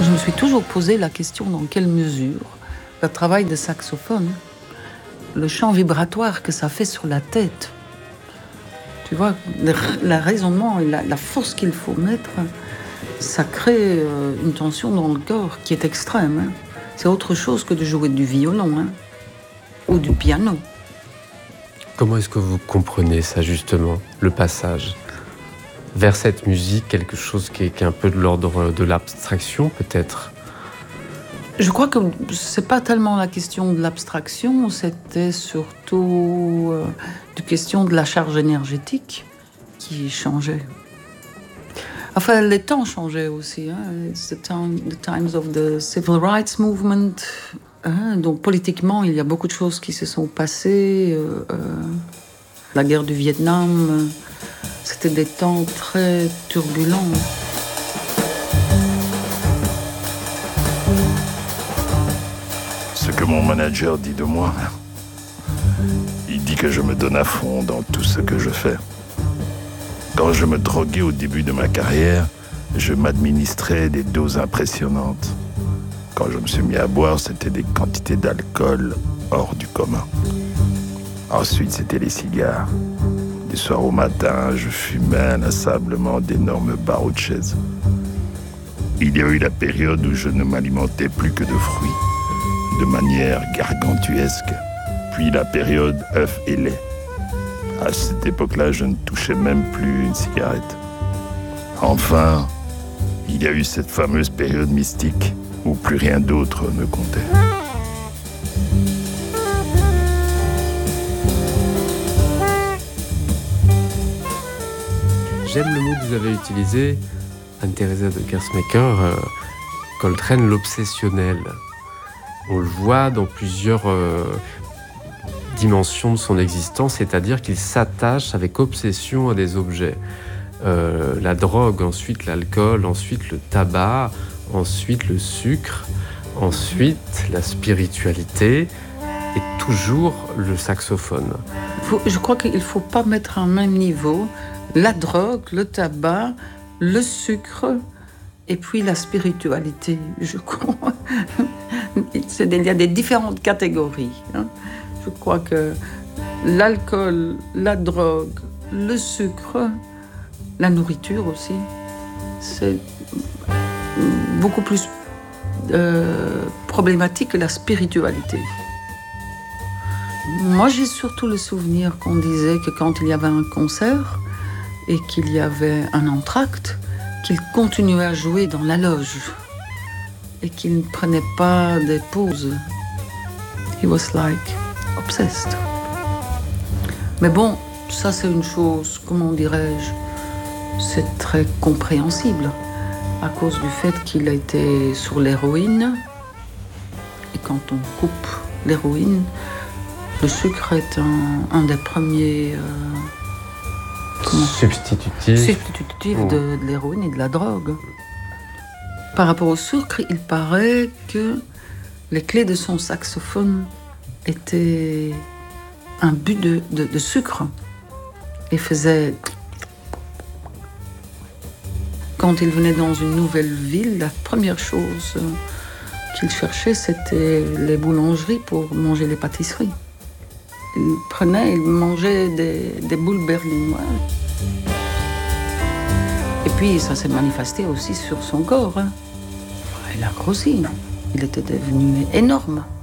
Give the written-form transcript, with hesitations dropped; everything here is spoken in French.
Je me suis toujours posé la question dans quelle mesure le travail de saxophone, le champ vibratoire que ça fait sur la tête, tu vois, le raisonnement et la force qu'il faut mettre, ça crée une tension dans le corps qui est extrême. Hein. C'est autre chose que de jouer du violon ou du piano. Comment est-ce que vous comprenez ça justement, le passage vers cette musique, quelque chose qui est un peu de l'ordre de l'abstraction peut-être? Je crois que c'est pas tellement la question de l'abstraction, c'était surtout la question de la charge énergétique qui changeait. Enfin, les temps changeaient aussi. Hein. It's the times of the civil rights movement. Hein. Donc politiquement, il y a beaucoup de choses qui se sont passées. La guerre du Vietnam, c'était des temps très turbulents. Ce que mon manager dit de moi, il dit que je me donne à fond dans tout ce que je fais. Quand je me droguais au début de ma carrière, je m'administrais des doses impressionnantes. Quand je me suis mis à boire, c'était des quantités d'alcool hors du commun. Ensuite, c'était les cigares. Du soir au matin, je fumais inlassablement d'énormes barreaux de chaises. Il y a eu la période où je ne m'alimentais plus que de fruits, de manière gargantuesque, puis la période œufs et lait. À cette époque-là, je ne touchais même plus une cigarette. Enfin, il y a eu cette fameuse période mystique où plus rien d'autre ne comptait. J'aime le mot que vous avez utilisé, Anne-Theresa de Kersmaker, Coltrane, l'obsessionnel. On le voit dans plusieurs dimensions de son existence, c'est-à-dire qu'il s'attache avec obsession à des objets. La drogue, ensuite l'alcool, ensuite le tabac, ensuite le sucre, ensuite la spiritualité et toujours le saxophone. Je crois qu'il ne faut pas mettre à un même niveau la drogue, le tabac, le sucre et puis la spiritualité, je crois. Il y a des différentes catégories. Hein. Je crois que l'alcool, la drogue, le sucre, la nourriture aussi, c'est beaucoup plus problématique que la spiritualité. Moi, j'ai surtout le souvenir qu'on disait que quand il y avait un concert et qu'il y avait un entracte, qu'il continuait à jouer dans la loge et qu'il ne prenait pas des pauses. He was like obsessed. Mais bon, ça c'est une chose, comment dirais-je, c'est très compréhensible à cause du fait qu'il a été sur l'héroïne. Et quand on coupe l'héroïne, le sucre est un des premiers substitutifs de l'héroïne et de la drogue. Par rapport au sucre, il paraît que les clés de son saxophone étaient un but de sucre. Il faisait... Quand il venait dans une nouvelle ville, la première chose qu'il cherchait, c'était les boulangeries pour manger les pâtisseries. Il mangeait des boules berlinoises. Et puis, ça s'est manifesté aussi sur son corps. Hein. Il a grossi. Il était devenu énorme.